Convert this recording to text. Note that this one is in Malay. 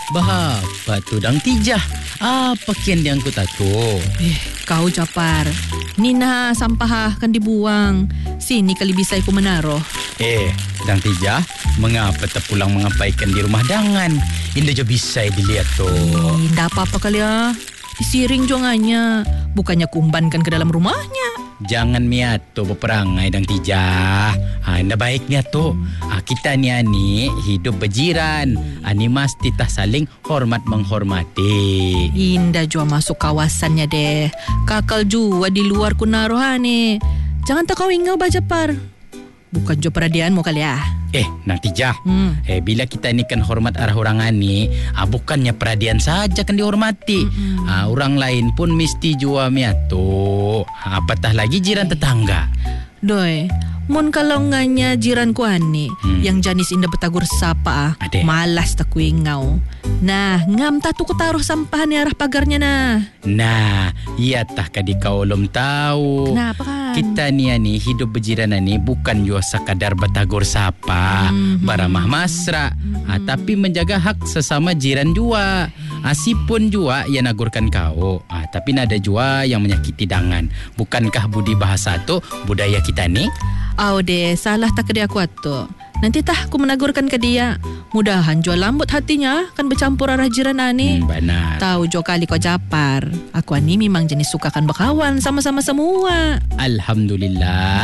Bahapa tu dang tijah. Apa kian yang ku tato? Kau Japar. Ni na sampah kan dibuang. Sini kali bisa aku menaruh. Dang tijah, mengapa tak pulang mengapaikan di rumah dangan? Indah jo bisa dilihat tu. Indah apa-apa kali ya. Disiring jongannya. Bukannya kumbankan ke dalam rumahnya. Jangan miato berperangai dang tijah. Indah baik miato. Kita ni ani hidup berjiran. Ani mesti tak saling hormat menghormati. Indah jua masuk kawasannya deh. Kakal jua di luar kunarohane. Jangan tak kau ingau Bajapar. Bukan jo peradianmu kali ya. Nang tijah. Bila kita ni kan hormat arah orang ani, bukannya peradian saja kan dihormati. Orang lain pun mesti jua miato. Apatah lagi jiran tetangga. Doi, mun kalau nganya jiranku ani yang janis indah betagur sapa malas tak ku ingau. Nah, ngam tatu ku taruh sampah ni arah pagarnya nah. Nah, iya tah kadi kau belum tahu. Kenapa kan? Kita ni hidup berjiran ni bukan jua sekadar betagur sapa, baramah masra, tapi menjaga hak sesama jiran jua. Asipun jua yang nagurkan kau, tapi nada jua yang menyakiti dangan. Bukankah budi bahasa tu budaya kita ni? Deh, salah tak ke dia aku atu. Nanti tah aku menagurkan ke dia. Mudahan jual lambut hatinya kan bercampur arah jiran ani. Benar. Tahu jo kali kau Japar. Aku ani memang jenis sukakan berkawan sama-sama semua. Alhamdulillah.